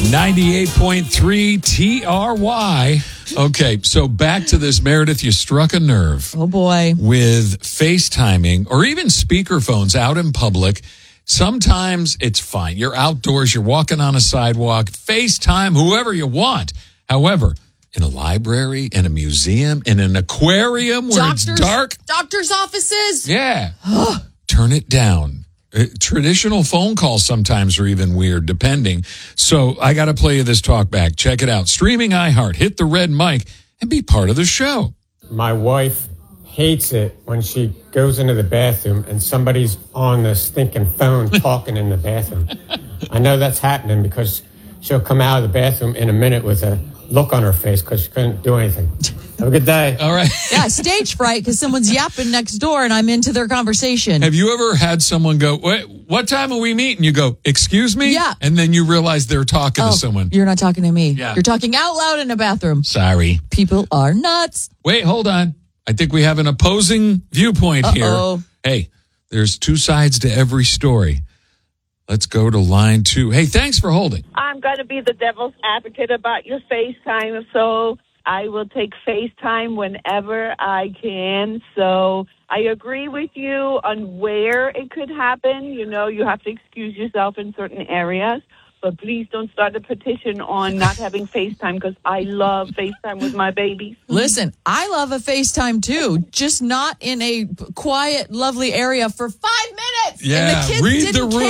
98.3 TRY. Okay, so back to this, Meredith. You struck a nerve. Oh, boy. With FaceTiming or even speakerphones out in public. Sometimes it's fine. You're outdoors. You're walking on a sidewalk. FaceTime whoever you want. However, in a library, in a museum, in an aquarium where it's dark. Doctor's offices. Yeah. Turn it down. Traditional phone calls sometimes are even weird, depending. So I got to play you this talk back. Check it out. Streaming iHeart. Hit the red mic and be part of the show. My wife hates it when she goes into the bathroom and somebody's on the stinking phone talking in the bathroom. I know that's happening because she'll come out of the bathroom in a minute with a look on her face because she couldn't do anything. Have a good day. All right. Yeah, stage fright because someone's yapping next door and I'm into their conversation. Have you ever had someone go, what time are we meeting? You go, excuse me? Yeah. And then you realize they're talking to someone. You're not talking to me. Yeah. You're talking out loud in a bathroom. Sorry. People are nuts. Wait, hold on. I think we have an opposing viewpoint here. Hey, there's two sides to every story. Let's go to line 2. Hey, thanks for holding. I'm going to be the devil's advocate about your FaceTime, so I will take FaceTime whenever I can. So I agree with you on where it could happen. You know, you have to excuse yourself in certain areas. But please don't start a petition on not having FaceTime because I love FaceTime with my babies. Listen, I love a FaceTime too, just not in a quiet, lovely area for 5 minutes. Yeah, and the kids read didn't the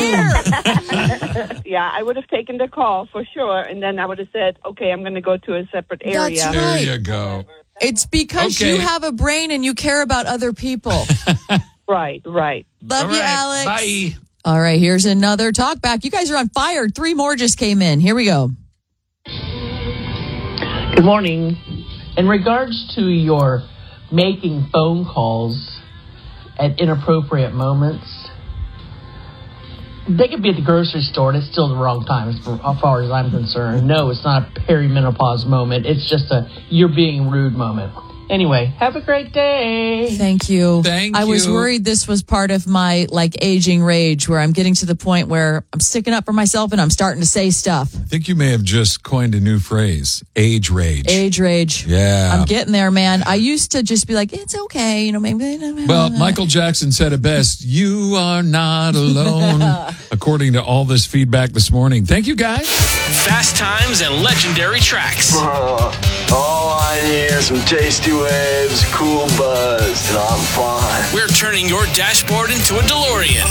care. Yeah, I would have taken the call for sure. And then I would have said, okay, I'm going to go to a separate area. That's There right. you go. It's because you have a brain and you care about other people. Right. Love you, Alex. Bye. All right, here's another talk back. You guys are on fire. 3 more just came in. Here we go. Good morning. In regards to your making phone calls at inappropriate moments, they could be at the grocery store and it's still the wrong time as far as I'm concerned. No, it's not a perimenopause moment. It's just a you're being rude moment. Anyway, have a great day. Thank you. Thank I was you. worried this was part of my aging rage where I'm getting to the point where I'm sticking up for myself and I'm starting to say stuff. I think you may have just coined a new phrase, age rage. Age rage. Yeah. I'm getting there, man. I used to just be like, it's okay. Maybe. Well, Michael Jackson said it best. You are not alone, according to all this feedback this morning. Thank you, guys. Fast times and legendary tracks. All I need is some tasty waves, cool buzz, and I'm fine. We're turning your dashboard into a DeLorean.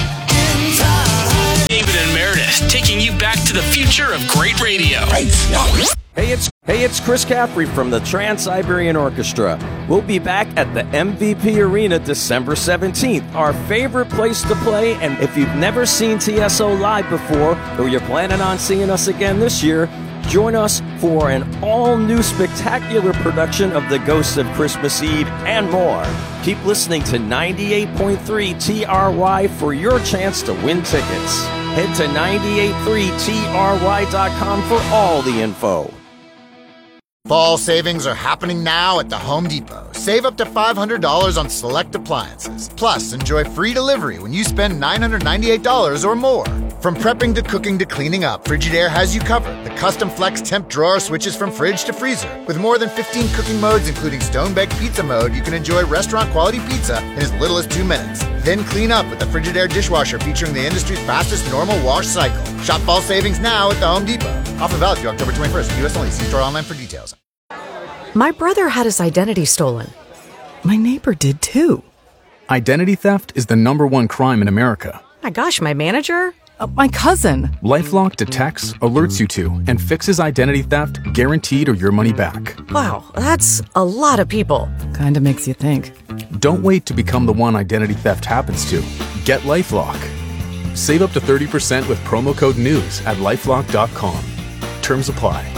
David and Meredith taking you back to the future of great radio. Hey, it's Chris Caffrey from the Trans-Siberian Orchestra. We'll be back at the MVP Arena December 17th, our favorite place to play. And if you've never seen TSO live before, or you're planning on seeing us again this year, join us for an all-new spectacular production of The Ghosts of Christmas Eve and more. Keep listening to 98.3 TRY for your chance to win tickets. Head to 983try.com for all the info. Fall savings are happening now at the Home Depot. Save up to $500 on select appliances. Plus, enjoy free delivery when you spend $998 or more. From prepping to cooking to cleaning up, Frigidaire has you covered. The custom flex temp drawer switches from fridge to freezer. With more than 15 cooking modes, including stone-baked pizza mode, you can enjoy restaurant-quality pizza in as little as 2 minutes. Then clean up with the Frigidaire dishwasher featuring the industry's fastest normal wash cycle. Shop fall savings now at the Home Depot. Offer valid through October 21st. U.S. only. See store online for details. My brother had his identity stolen. My neighbor did too. Identity theft is the #1 crime in America. My gosh, my manager? My cousin. LifeLock detects, alerts you to, and fixes identity theft guaranteed or your money back. Wow, that's a lot of people. Kinda makes you think. Don't wait to become the one identity theft happens to. Get LifeLock. Save up to 30% with promo code NEWS at LifeLock.com. Terms apply.